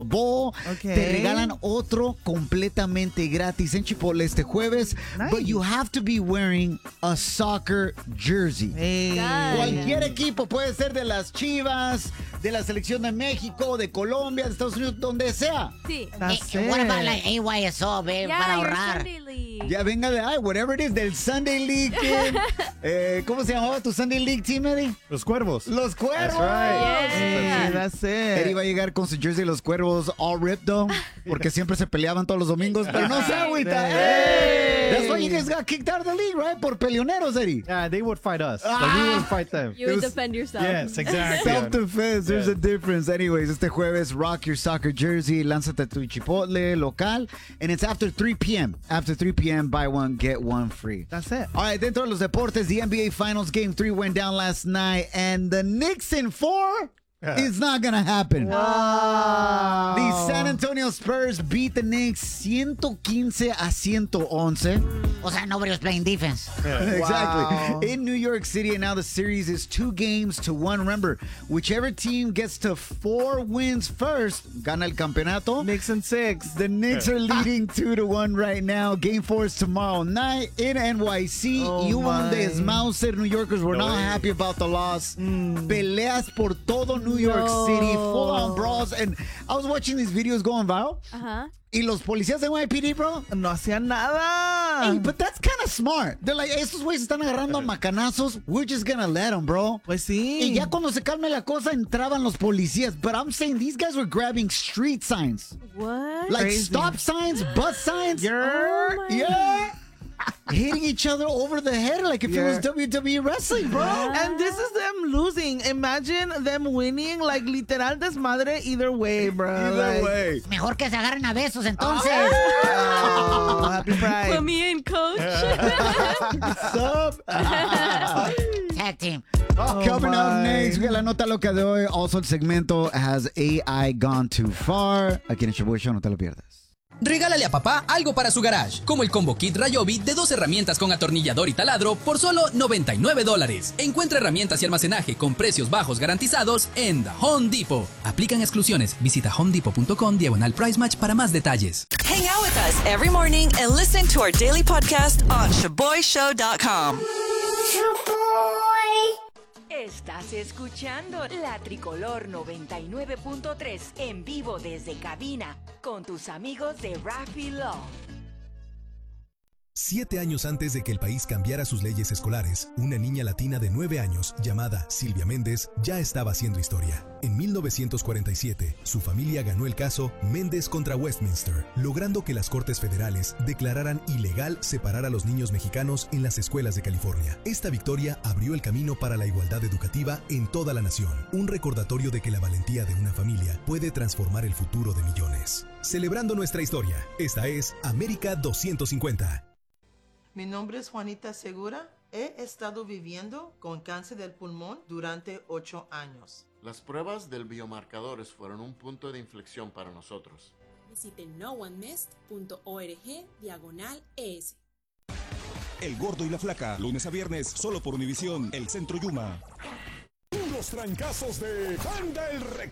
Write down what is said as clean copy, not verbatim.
bowl. Okay. Te regalan otro completamente gratis en Chipotle este jueves. Nice. But you have to be wearing a soccer jersey. Hey. Cualquier equipo, puede ser de las Chivas, de la Selección de México, de Colombia, de Estados Unidos, donde sea. Sí. That's What it. about like AYSO, babe, para your ahorrar? Sunday League. Ya venga de whatever it is, del Sunday League team. ¿Cómo se llamaba tu Sunday League team, Eddie? Los Cuervos. Los Cuervos. That's right. Hey, that's Eddie it. va a llegar con su jersey de los Cuervos all ripped though, porque siempre se peleaban todos los domingos, pero no se agüita. Hey. That's why you guys got kicked out of the league, right? Por peleoneros, Eddie. Yeah, they would fight us. Like, we would fight them. You would defend yourself. Yes, exactly. Self-defense, there's a difference. Anyways, este jueves, rock your soccer jersey, lánzate tu Chipotle local, and it's after 3 p.m. After 3 p.m., buy one, get one free. That's it. All right, dentro de los deportes, the NBA Finals Game 3 went down last night, and the Knicks in 4 is not going to happen. Wow. The San Antonio Spurs beat the Knicks 115-111. O sea, nobody was playing defense. Exactly. Wow. In New York City, and now the series is 2-1. Remember, whichever team gets to 4 wins first, gana el campeonato. Knicks and 6. The Knicks are leading 2-1 right now. Game 4 is tomorrow night in NYC. Oh, You won my. this Mauser. New Yorkers were not happy about the loss. Peleas por todo New York City. Full-on brawls. And I was watching these videos going viral. Ajá. Y los policías de NYPD, bro. No hacían nada. Hey, but that's kind of smart. They're like, estos güeyes están agarrando a macanazos. We're just gonna let them, bro. Pues sí. Y ya cuando se calme la cosa, entraban los policías. But I'm saying these guys were grabbing street signs. What? Like Crazy. stop signs, bus signs. Yeah. my Yeah. Hitting each other over the head like if it was WWE wrestling, bro. And this is them losing. Imagine them winning, like literal desmadre either way, bro. Either Like, way. Mejor que se agarren a besos, entonces. Oh, happy Put Pride. me in, coach. Sup? Tag team. Coming up my. next, la nota loca de hoy. Also, el segmento Has AI Gone Too Far? Aquí en el Shaboy Show, no te lo pierdas. Regálale a papá algo para su garage, como el combo kit Ryobi de 2 herramientas con atornillador y taladro por solo $99. Encuentra herramientas y almacenaje con precios bajos garantizados en The Home Depot. Aplican exclusiones. Visita homedepot.com/price match para más detalles. Hang out with us every morning and listen to our daily podcast on ShaboyShow.com. Estás escuchando La Tricolor 99.3 en vivo desde cabina con tus amigos de Raffy Law. 7 años antes de que el país cambiara sus leyes escolares, una niña latina de 9 años, llamada Silvia Méndez, ya estaba haciendo historia. En 1947, su familia ganó el caso Méndez contra Westminster, logrando que las Cortes Federales declararan ilegal separar a los niños mexicanos en las escuelas de California. Esta victoria abrió el camino para la igualdad educativa en toda la nación, un recordatorio de que la valentía de una familia puede transformar el futuro de millones. Celebrando nuestra historia, esta es América 250. Mi nombre es Juanita Segura. He estado viviendo con cáncer del pulmón durante 8 años. Las pruebas del biomarcadores fueron un punto de inflexión para nosotros. Visiten noonemest.org/ES. El Gordo y la Flaca, lunes a viernes, solo por Univisión, El Centro Yuma. Unos trancazos de Banda El Recodo.